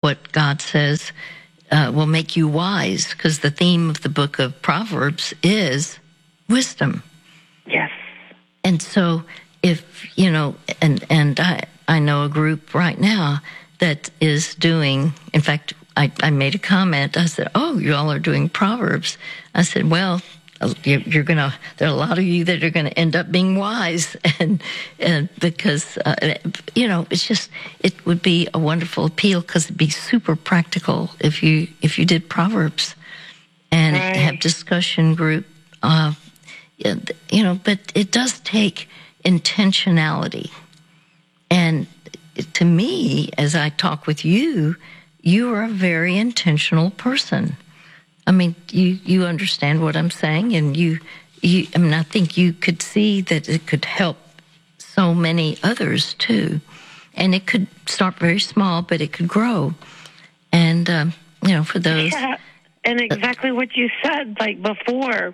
what God says will make you wise, because the theme of the book of Proverbs is wisdom. Yes. And so if, and I know a group right now that is doing, in fact, I made a comment. I said, "Oh, you all are doing Proverbs." I said, "Well, there are a lot of you that are going to end up being wise." And because, it's just, it would be a wonderful appeal, because it'd be super practical if you did Proverbs and have discussion group, but it does take intentionality. And to me, as I talk with you, you are a very intentional person. I mean, you understand what I'm saying, and I think you could see that it could help so many others too. And it could start very small, but it could grow. And, for those. Yeah, and exactly what you said, like before,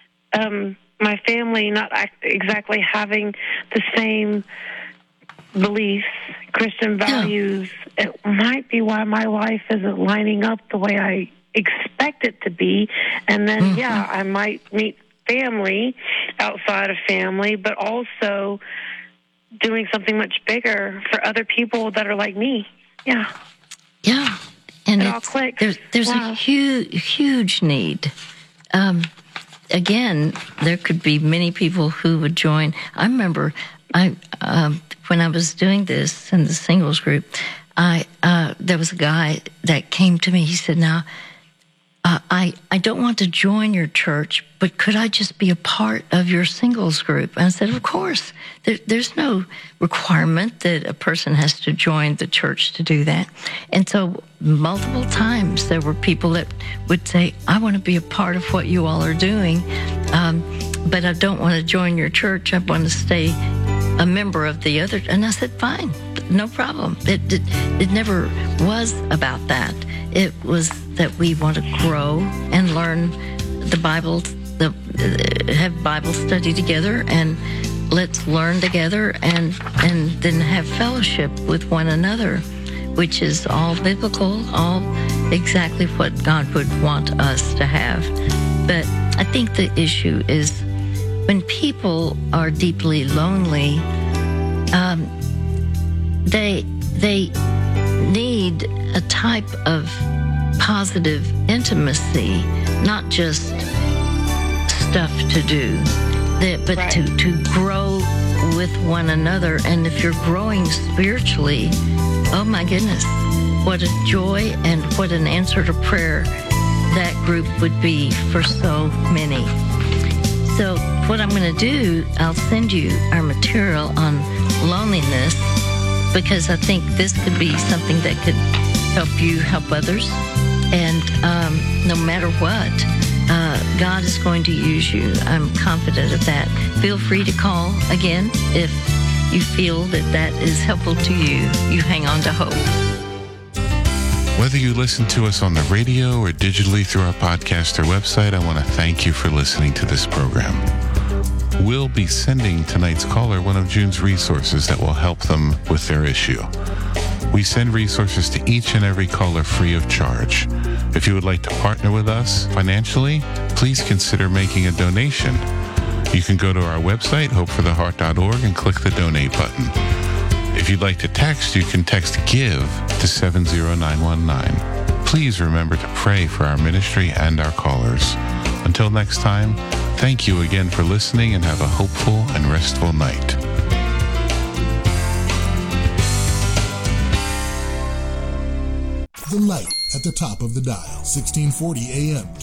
my family not exactly having the same beliefs, Christian values, it might be why my life isn't lining up the way I expect it to be. And then, I might meet family outside of family, but also doing something much bigger for other people that are like me. Yeah. Yeah. And it all clicks. There's a huge need. Again, there could be many people who would join. I remember when I was doing this in the singles group, there was a guy that came to me. He said, "Now, I don't want to join your church, but could I just be a part of your singles group?" And I said, "Of course. There's no requirement that a person has to join the church to do that." And so multiple times there were people that would say, "I want to be a part of what you all are doing, but I don't want to join your church. I want to stay a member of the other." And I said, "Fine, no problem." It never was about that. It was that we want to grow and learn the Bible, have Bible study together, and let's learn together, and then have fellowship with one another, which is all biblical, all exactly what God would want us to have. But I think the issue is when people are deeply lonely, they need a type of positive intimacy, not just stuff to do, but to grow with one another. And if you're growing spiritually, oh my goodness, what a joy and what an answer to prayer that group would be for so many. So what I'm going to do, I'll send you our material on loneliness, because I think this could be something that could help you help others. And no matter what, God is going to use you. I'm confident of that. Feel free to call again if you feel that is helpful to you. You hang on to hope. Whether you listen to us on the radio or digitally through our podcast or website, I want to thank you for listening to this program. We'll be sending tonight's caller one of June's resources that will help them with their issue. We send resources to each and every caller free of charge. If you would like to partner with us financially, please consider making a donation. You can go to our website, hopefortheheart.org, and click the donate button. If you'd like to text, you can text GIVE to 70919. Please remember to pray for our ministry and our callers. Until next time, thank you again for listening, and have a hopeful and restful night. The light at the top of the dial, 1640 AM.